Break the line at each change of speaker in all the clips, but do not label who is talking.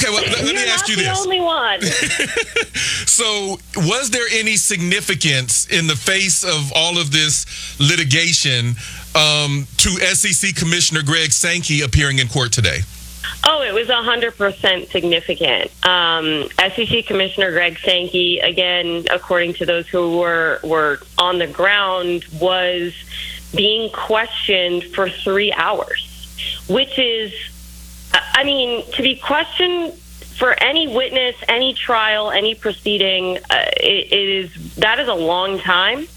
Okay, well, let me ask you this.
You're not the only one.
So, was there any significance in the face of all of this litigation to SEC Commissioner Greg Sankey appearing in court today?
Oh, it was 100% significant. SEC Commissioner Greg Sankey, again, according to those who were on the ground, was being questioned for 3 hours, which is, I mean, to be questioned for any witness, any trial, any proceeding, that is a long time.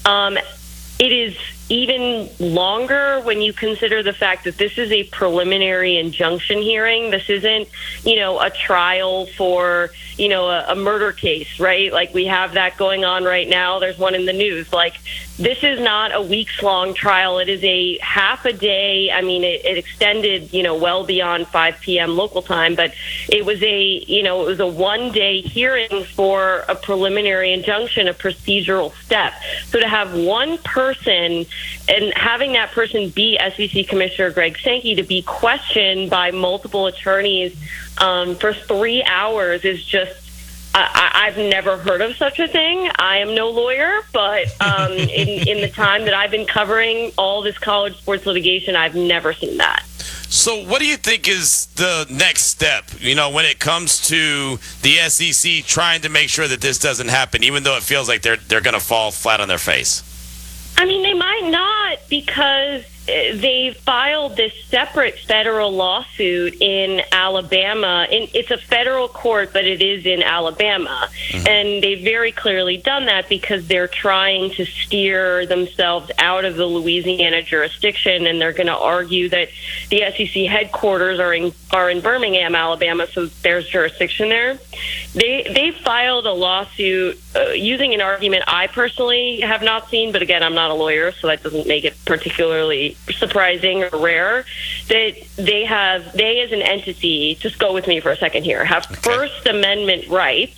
It is even longer when you consider the fact that this is a preliminary injunction hearing. This isn't, a trial for, a murder case, right? Like we have that going on right now. There's one in the news. Like this is not a weeks-long trial. It is a half a day. I mean, it extended, well beyond 5 p.m. local time, but it was a one-day hearing for a preliminary injunction, a procedural step. So to have one person and having that person be SEC Commissioner Greg Sankey to be questioned by multiple attorneys for 3 hours is just, I've never heard of such a thing. I am no lawyer, but in the time that I've been covering all this college sports litigation, I've never seen that.
So what do you think is the next step, when it comes to the SEC trying to make sure that this doesn't happen, even though it feels like they're going to fall flat on their face?
I mean, they might not, because they filed this separate federal lawsuit in Alabama. It's a federal court, but it is in Alabama. Mm-hmm. And they've very clearly done that because they're trying to steer themselves out of the Louisiana jurisdiction, and they're going to argue that the SEC headquarters are in Birmingham, Alabama, so there's jurisdiction there. They filed a lawsuit using an argument I personally have not seen, but again, I'm not a lawyer, so that doesn't make it particularly surprising or rare, that they as an entity, just go with me for a second here, have First Amendment rights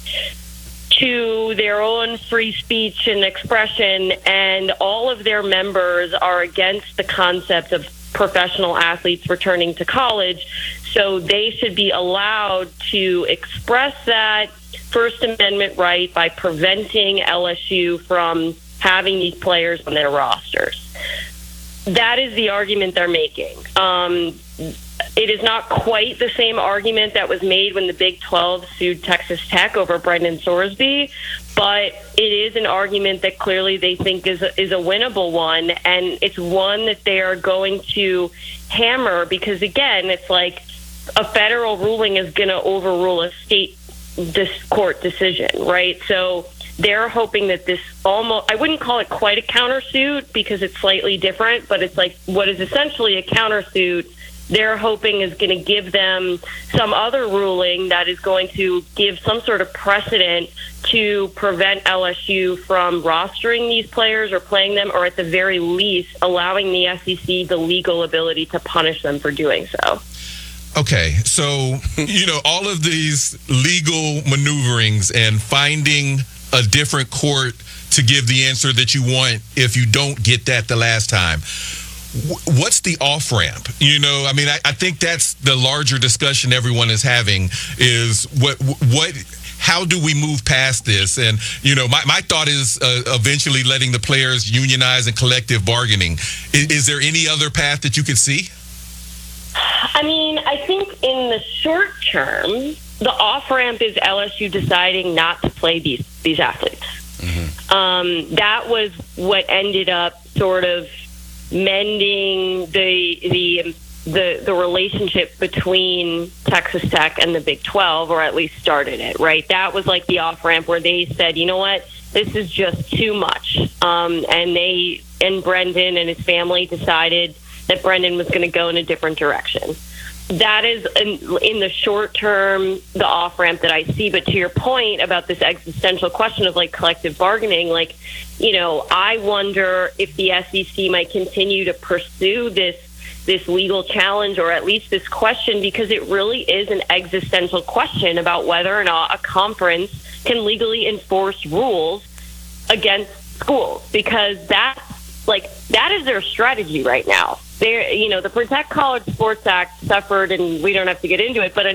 to their own free speech and expression, and all of their members are against the concept of professional athletes returning to college, so they should be allowed to express that First Amendment right by preventing LSU from having these players on their rosters. That is the argument they're making. It is not quite the same argument that was made when the Big 12 sued Texas Tech over Brendan Sorsby, but it is an argument that clearly they think is a winnable one, and it's one that they are going to hammer because, again, it's like a federal ruling is going to overrule a state court decision, right? So they're hoping that this I wouldn't call it quite a countersuit because it's slightly different, but it's like what is essentially a countersuit. They're hoping is going to give them some other ruling that is going to give some sort of precedent to prevent LSU from rostering these players or playing them, or at the very least allowing the SEC the legal ability to punish them for doing so.
Okay, so, all of these legal maneuverings and finding a different court to give the answer that you want if you don't get that the last time. What's the off-ramp? I think that's the larger discussion everyone is having is how do we move past this? And, my thought is eventually letting the players unionize and collective bargaining. Is there any other path that you could see?
I mean, I think in the short term, the off-ramp is LSU deciding not to play these athletes. Mm-hmm. That was what ended up sort of mending the relationship between Texas Tech and the Big 12, or at least started it, right? That was like the off-ramp where they said, you know what, this is just too much. And Brendan and his family decided that Brendan was going to go in a different direction. That is, in the short term, the off-ramp that I see. But to your point about this existential question of, collective bargaining, I wonder if the SEC might continue to pursue this legal challenge, or at least this question, because it really is an existential question about whether or not a conference can legally enforce rules against schools, because that is their strategy right now. The Protect College Sports Act suffered, and we don't have to get into it, but